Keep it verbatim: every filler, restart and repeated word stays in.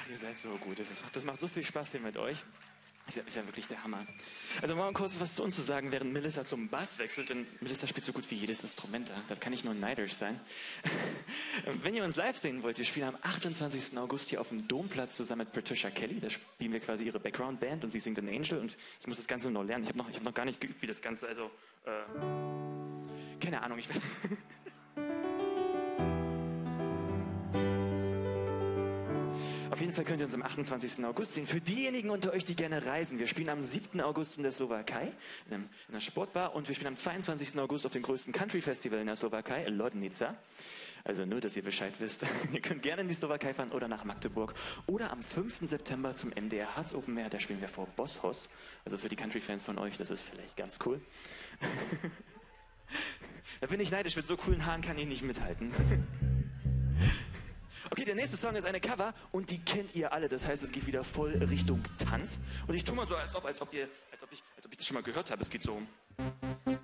Ach, ihr seid so gut. Das, ist, das macht so viel Spaß hier mit euch. Ist ja, ist ja wirklich der Hammer. Also mal kurz was zu uns zu sagen, während Melissa zum Bass wechselt. Denn Melissa spielt so gut wie jedes Instrument. Da, da kann ich nur neidisch sein. Wenn ihr uns live sehen wollt, wir spielen am achtundzwanzigsten August hier auf dem Domplatz zusammen mit Patricia Kelly. Da spielen wir quasi ihre Background-Band und sie singt an Angel. Und ich muss das Ganze noch lernen. Ich habe noch, ich hab noch gar nicht geübt, wie das Ganze, also, äh, keine Ahnung, ich bin... Auf jeden Fall könnt ihr uns am achtundzwanzigsten August sehen. Für diejenigen unter euch, die gerne reisen. Wir spielen am siebten August in der Slowakei, in, einem, in einer Sportbar. Und wir spielen am zweiundzwanzigsten August auf dem größten Country-Festival in der Slowakei, Lodnica. Also nur, dass ihr Bescheid wisst. Ihr könnt gerne in die Slowakei fahren oder nach Magdeburg. Oder am fünften September zum M D R Harz Open Air. Da spielen wir vor Bosshaus. Also für die Country-Fans von euch, das ist vielleicht ganz cool. Da bin ich neidisch. Mit so coolen Haaren kann ich nicht mithalten. Okay, der nächste Song ist eine Cover und die kennt ihr alle. Das heißt, es geht wieder voll Richtung Tanz. Und ich tue mal so, als ob, als ob ihr, als ob ich, als ob ich das schon mal gehört habe. Es geht so.